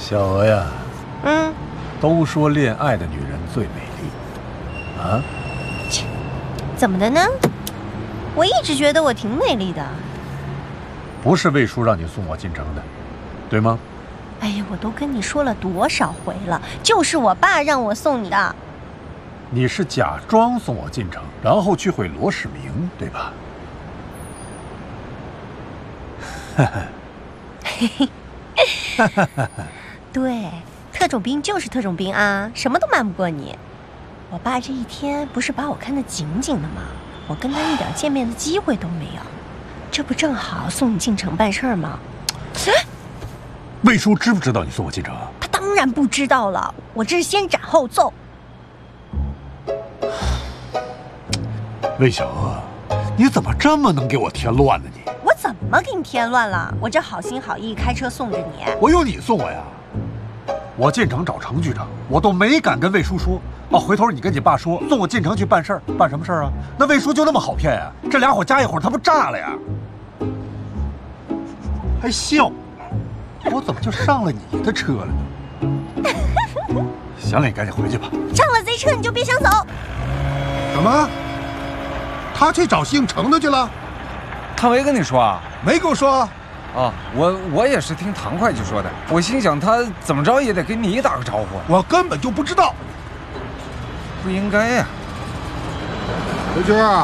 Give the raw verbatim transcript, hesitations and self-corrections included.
小娥呀， 嗯， 都说恋爱的女人最美丽，啊？ 切，怎么的呢？我一直觉得我挺美丽的。 不是魏叔让你送我进城的，对吗？ 哎呀，我都跟你说了多少回了，就是我爸让我送你的。 你是假装送我进城，然后去毁罗世明，对吧？哈哈， 嘿嘿，哈哈哈哈。对，特种兵就是特种兵啊，什么都瞒不过你。我爸这一天不是把我看得紧紧的吗？我跟他一点见面的机会都没有，这不正好送你进城办事儿吗？ 魏叔知不知道你送我进城？ 他当然不知道了，我这是先斩后奏。 魏小娥，你怎么这么能给我添乱呢？你我怎么给你添乱了？我这好心好意开车送着你， 我有你送我呀？我进城找程局长，我都没敢跟魏叔说。哦，回头你跟你爸说，送我进城去办事儿，办什么事儿啊？那魏叔就那么好骗呀？这俩伙加一伙，他不炸了呀？还笑，我怎么就上了你的车了呢？行了，你赶紧回去吧。 上了贼车你就别想走。 什么？他去找姓程的去了？ 他没跟你说啊？ 没跟我说。 啊，我我也是听唐会计说的。我心想他怎么着也得跟你打个招呼。 我根本就不知道。 不应该呀。 刘军啊，